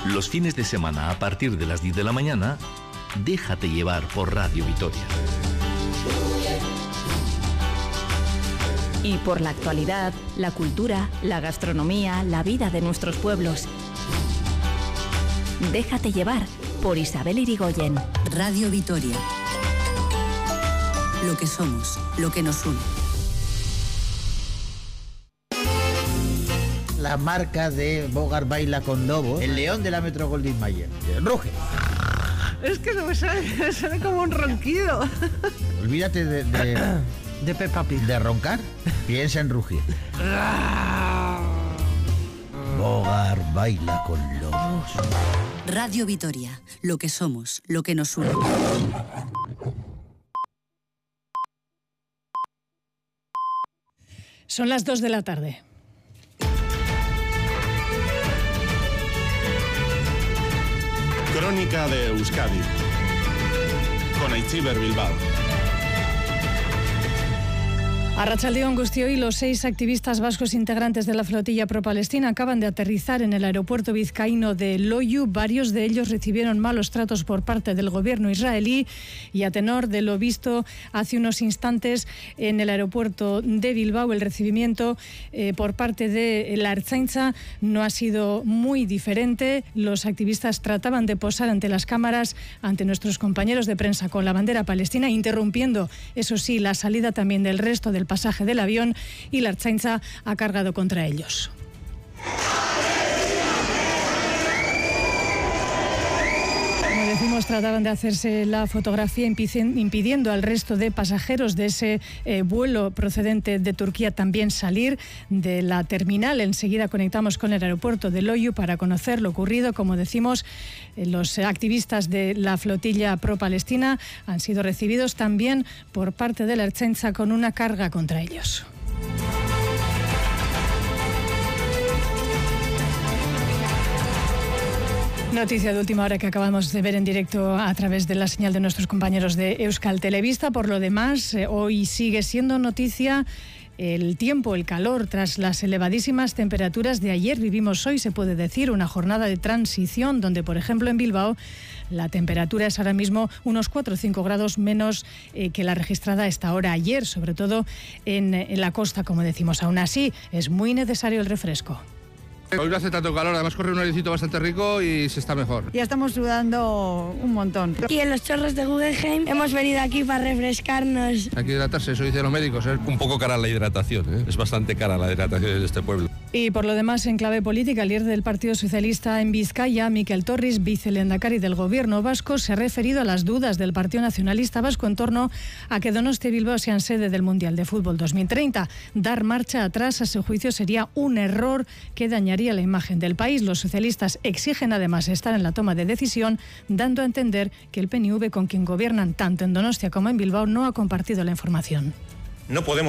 Los fines de semana a partir de las 10 de la mañana, déjate llevar por Radio Vitoria. Y por la actualidad, la cultura, la gastronomía, la vida de nuestros pueblos. Déjate llevar por Isabel Irigoyen. Radio Vitoria. Lo que somos, lo que nos une. La marca de Bogart Baila con Lobos, el león de la Metro Goldwyn Mayer. Ruge. Es que no me sale como un ronquido. Olvídate de Peppa Pig. De roncar, piensa en rugir. Bogart Baila con Lobos. Radio Vitoria, lo que somos, lo que nos une. Son las 2 de la tarde. Crónica de Euskadi con Aitziber Bilbao. Arratsaldeon Guztioi, los 6 activistas vascos integrantes de la flotilla pro-palestina acaban de aterrizar en el aeropuerto vizcaíno de Loiu. Varios de ellos recibieron malos tratos por parte del gobierno israelí y a tenor de lo visto hace unos instantes en el aeropuerto de Bilbao, el recibimiento por parte de la Ertzaintza no ha sido muy diferente. Los activistas trataban de posar ante las cámaras, ante nuestros compañeros de prensa con la bandera palestina, interrumpiendo, eso sí, la salida también del resto del pasaje del avión, y la Ertzaintza ha cargado contra ellos. Como decimos, trataban de hacerse la fotografía impidiendo al resto de pasajeros de ese vuelo procedente de Turquía también salir de la terminal. Enseguida conectamos con el aeropuerto de Loiu para conocer lo ocurrido. Como decimos, los activistas de la flotilla pro-palestina han sido recibidos también por parte de la Ertzaintza con una carga contra ellos. Noticia de última hora que acabamos de ver en directo a través de la señal de nuestros compañeros de Euskal Telebista. Por lo demás, hoy sigue siendo noticia el tiempo, el calor, tras las elevadísimas temperaturas de ayer. Vivimos hoy, se puede decir, una jornada de transición donde, por ejemplo, en Bilbao, la temperatura es ahora mismo unos 4 o 5 grados menos que la registrada a esta hora ayer, sobre todo en la costa, como decimos. Aún así, es muy necesario el refresco. Hoy no hace tanto calor, además corre un airecito bastante rico y se está mejor. Ya estamos sudando un montón. Y en los chorros de Guggenheim hemos venido aquí para refrescarnos. Hay que hidratarse, eso dicen los médicos. Un poco cara la hidratación, ¿eh? Es bastante cara la hidratación de este pueblo. Y por lo demás, en clave política, el líder del Partido Socialista en Vizcaya, Mikel Torris, vicelehendakari del gobierno vasco, se ha referido a las dudas del Partido Nacionalista Vasco en torno a que Donostia y Bilbao sean sede del Mundial de Fútbol 2030. Dar marcha atrás, a su juicio, sería un error que dañaría la imagen del país. Los socialistas exigen además estar en la toma de decisión, dando a entender que el PNV, con quien gobiernan tanto en Donostia como en Bilbao, no ha compartido la información. No podemos